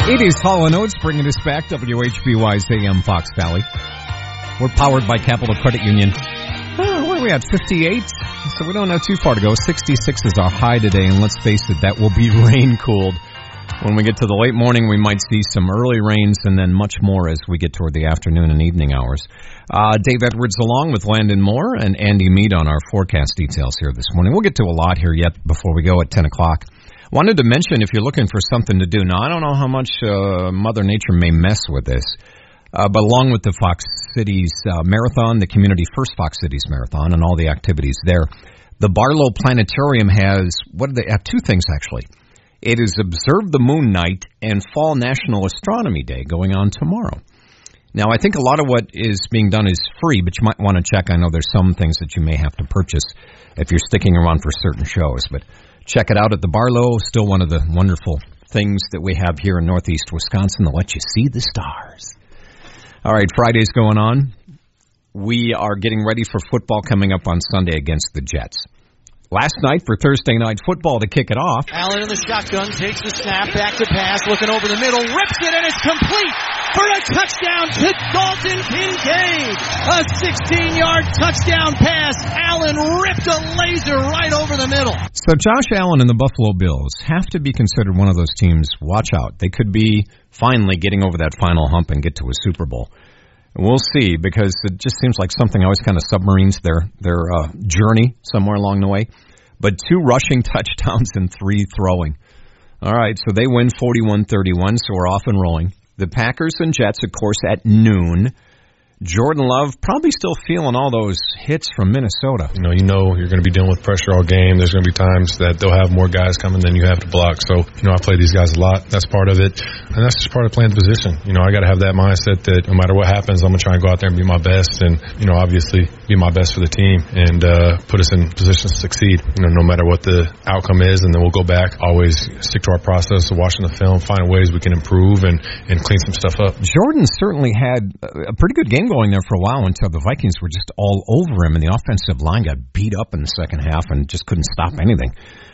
It is Hall & Oates bringing us back, WHBY's AM Fox Valley. We're powered by Capital Credit Union. What are we at, 58? So we don't have too far to go. 66 is our high today, and let's face it, that will be rain-cooled. When we get to the late morning, we might see some early rains and then much more as we get toward the afternoon and evening hours. Dave Edwards along with Landon Moore and Andy Mead on our forecast details here this morning. We'll get to a lot here yet before we go at 10 o'clock. Wanted to mention, if you're looking for something to do, now I don't know how much Mother Nature may mess with this, but along with the Fox Cities Marathon, the Community First Fox Cities Marathon, and all the activities there, the Barlow Planetarium has, two things actually. It is Observe the Moon Night and Fall National Astronomy Day going on tomorrow. Now, I think a lot of what is being done is free, but you might want to check. I know there's some things that you may have to purchase if you're sticking around for certain shows, but check it out at the Barlow. Still one of the wonderful things that we have here in Northeast Wisconsin that let you see the stars. All right, Friday's going on. We are getting ready for football coming up on Sunday against the Jets. Last night for Thursday Night Football to kick it off. Allen in the shotgun, takes the snap, back to pass, looking over the middle, rips it, and it's complete for a touchdown to Dalton Kincaid. A 16-yard touchdown pass. Allen ripped a laser right over the middle. So Josh Allen and the Buffalo Bills have to be considered one of those teams. Watch out. They could be finally getting over that final hump and get to a Super Bowl. We'll see, because it just seems like something always kind of submarines their journey somewhere along the way. But 2 rushing touchdowns and 3 throwing. All right, so they win 41-31, so we're off and rolling. The Packers and Jets, of course, at noon. Jordan Love probably still feeling all those hits from Minnesota. You know you're going to be dealing with pressure all game. There's going to be times that they'll have more guys coming than you have to block. So, I play these guys a lot. That's part of it. And that's just part of playing the position. I got to have that mindset that no matter what happens, I'm going to try and go out there and be my best and, obviously be my best for the team and put us in positions to succeed, no matter what the outcome is. And then we'll go back, always stick to our process of watching the film, find ways we can improve and clean some stuff up. Jordan certainly had a pretty good game going there for a while until the Vikings were just all over him, and the offensive line got beat up in the second half and just couldn't stop anything.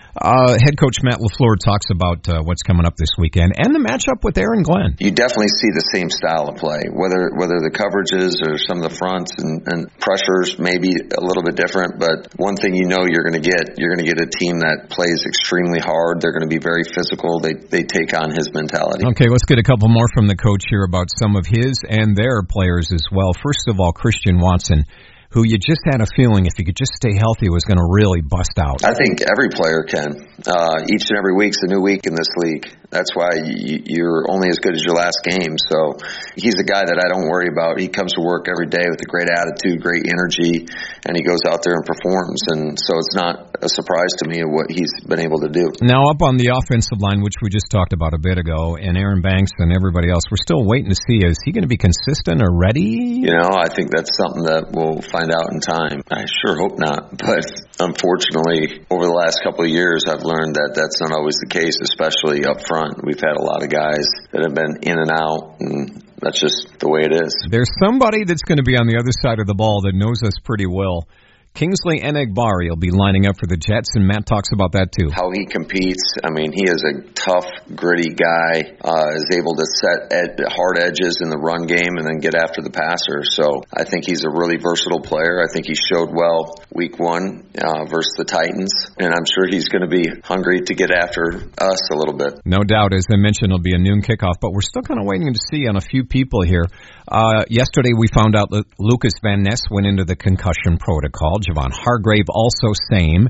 Head coach Matt LaFleur talks about what's coming up this weekend and the matchup with Aaron Glenn. You definitely see the same style of play, whether the coverages or some of the fronts and pressures may be a little bit different, but one thing you're going to get a team that plays extremely hard. They're going to be very physical. They take on his mentality. Okay, let's get a couple more from the coach here about some of his and their players as well. First of all, Christian Watson, who you just had a feeling if he could just stay healthy was going to really bust out. I think every player can. Each and every week's a new week in this league. That's why you're only as good as your last game. So he's a guy that I don't worry about. He comes to work every day with a great attitude, great energy, and he goes out there and performs. And so it's not a surprise to me of what he's been able to do. Now up on the offensive line, which we just talked about a bit ago, and Aaron Banks and everybody else, we're still waiting to see, is he going to be consistent or ready? I think that's something that we'll find out in time. I sure hope not. But unfortunately, over the last couple of years, I've learned that that's not always the case, especially up front. We've had a lot of guys that have been in and out, and that's just the way it is. There's somebody that's going to be on the other side of the ball that knows us pretty well. Kingsley Enagbari will be lining up for the Jets, and Matt talks about that too. How he competes, he is a tough, gritty guy, is able to set hard edges in the run game and then get after the passer. So I think he's a really versatile player. I think he showed well week 1 versus the Titans, and I'm sure he's going to be hungry to get after us a little bit. No doubt. As I mentioned, it'll be a noon kickoff, but we're still kind of waiting to see on a few people here. Yesterday we found out that Lucas Van Ness went into the concussion protocol. Javon Hargrave also same.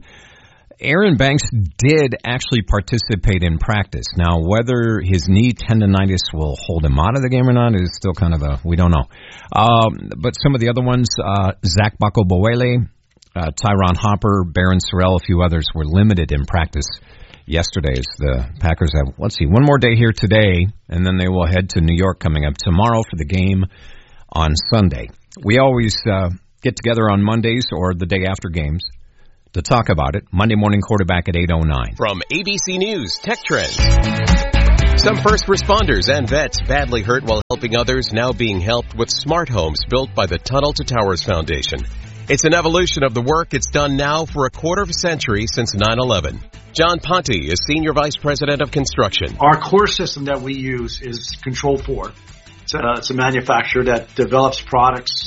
Aaron Banks did actually participate in practice. Now, whether his knee tendonitis will hold him out of the game or not is still kind of we don't know. But some of the other ones, Zach Bako-Boele, Tyron Hopper, Barron Sorrell, a few others were limited in practice yesterday as the Packers have, one more day here today, and then they will head to New York coming up tomorrow for the game on Sunday. We always get together on Mondays or the day after games to talk about it. Monday Morning Quarterback at 8:09. From ABC News Tech Trends. Some first responders and vets badly hurt while helping others now being helped with smart homes built by the Tunnel to Towers Foundation. It's an evolution of the work it's done now for a quarter of a century since 9/11. John Ponte is Senior Vice President of Construction. Our core system that we use is Control4. It's a manufacturer that develops products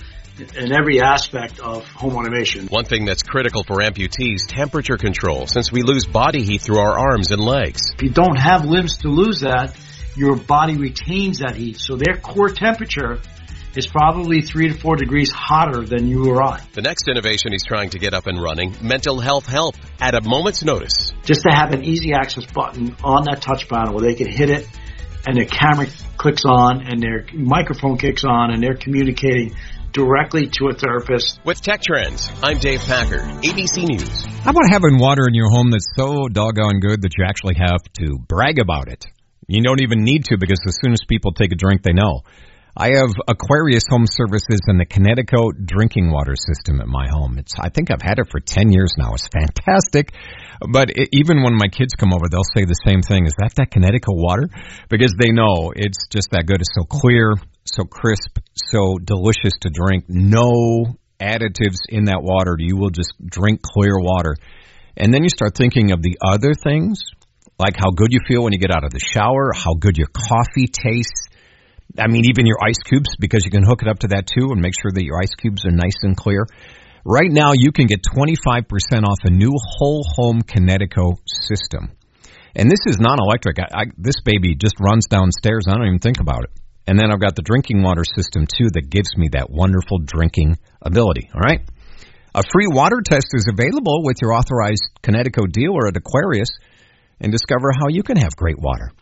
in every aspect of home automation. One thing that's critical for amputees, temperature control, since we lose body heat through our arms and legs. If you don't have limbs to lose that, your body retains that heat. So their core temperature is probably 3 to 4 degrees hotter than you or I. The next innovation he's trying to get up and running, mental health help at a moment's notice. Just to have an easy access button on that touch panel where they can hit it and their camera clicks on and their microphone kicks on and they're communicating directly to a therapist. With Tech Trends, I'm Dave Packer, ABC News. How about having water in your home that's so doggone good that you actually have to brag about it? You don't even need to, because as soon as people take a drink, they know. I have Aquarius Home Services and the Connecticut drinking water system at my home. I think I've had it for 10 years now. It's fantastic. But even when my kids come over, they'll say the same thing. Is that Connecticut water? Because they know it's just that good. It's so clear, so crisp, so delicious to drink. No additives in that water. You will just drink clear water. And then you start thinking of the other things, like how good you feel when you get out of the shower, how good your coffee tastes. I mean, even your ice cubes, because you can hook it up to that too and make sure that your ice cubes are nice and clear. Right now, you can get 25% off a new whole home Connecticut system. And this is non-electric. This baby just runs downstairs. I don't even think about it. And then I've got the drinking water system too that gives me that wonderful drinking ability. All right. A free water test is available with your authorized Connecticut dealer at Aquarius, and discover how you can have great water.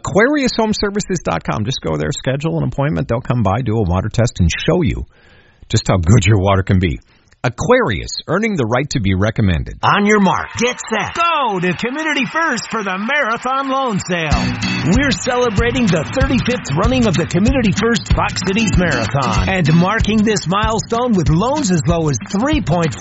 AquariusHomeservices.com. Just go there, schedule an appointment. They'll come by, do a water test, and show you just how good your water can be. Aquarius, earning the right to be recommended. On your mark, get set, go to Community First for the Marathon Loan Sale. We're celebrating the 35th running of the Community First Fox Cities Marathon and marking this milestone with loans as low as 3.5%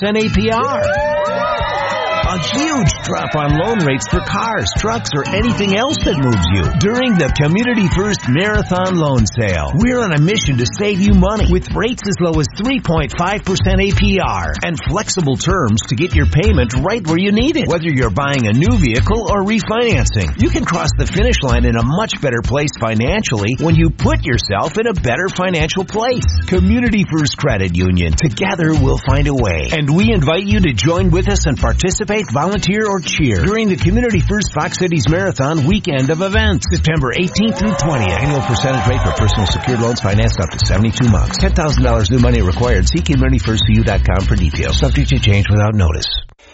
APR. A huge drop on loan rates for cars, trucks, or anything else that moves you during the Community First Marathon Loan Sale. We're on a mission to save you money with rates as low as 3.5% APR and flexible terms to get your payment right where you need it. Whether you're buying a new vehicle or refinancing, you can cross the finish line in a much better place financially when you put yourself in a better financial place. Community First Credit Union. Together we'll find a way. And we invite you to join with us and participate, volunteer, or cheer during the Community First Fox Cities Marathon weekend of events, September 18th through 20th. Annual percentage rate for personal secured loans financed up to 72 months. $10,000 new money required. See CommunityFirstCU.com for details. Subject to change without notice.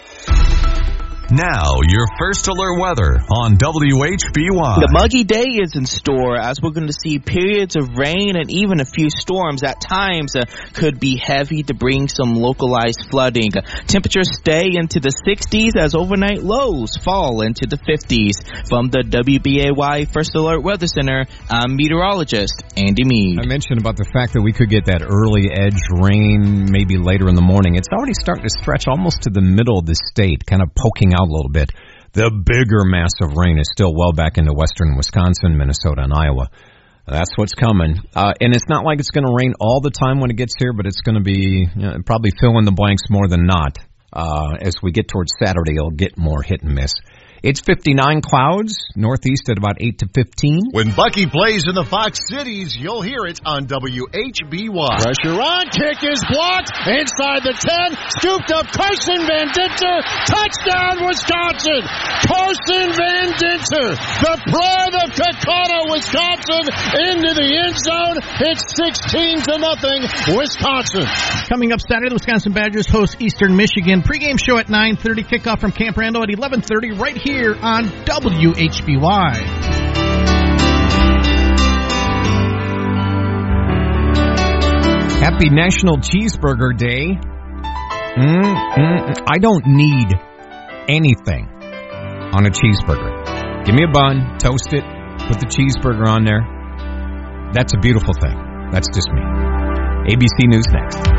Now, your first alert weather on WHBY. The muggy day is in store as we're going to see periods of rain and even a few storms at times could be heavy to bring some localized flooding. Temperatures stay into the 60s as overnight lows fall into the 50s. From the WBAY First Alert Weather Center, I'm meteorologist Andy Mead. I mentioned about the fact that we could get that early edge rain maybe later in the morning. It's already starting to stretch almost to the middle of the state, kind of poking out a little bit. The bigger mass of rain is still well back into western Wisconsin, Minnesota, and Iowa. That's what's coming. And it's not like it's going to rain all the time when it gets here, but it's going to be probably fill in the blanks more than not. As we get towards Saturday, it'll get more hit and miss. It's 59 clouds, northeast at about 8 to 15. When Bucky plays in the Fox Cities, you'll hear it on WHBY. Pressure on, kick is blocked, inside the 10, scooped up Carson Van Dinter, touchdown Wisconsin! Carson Van Dinter, the pride of Kakata, Wisconsin, into the end zone. It's 16-0, Wisconsin. Coming up Saturday, the Wisconsin Badgers host Eastern Michigan. Pre-game show at 9:30, kickoff from Camp Randall at 11:30, right here on WHBY. Happy National Cheeseburger Day. I don't need anything on a cheeseburger. Give me a bun, toast it, put the cheeseburger on there. That's a beautiful thing. That's just me. ABC News next.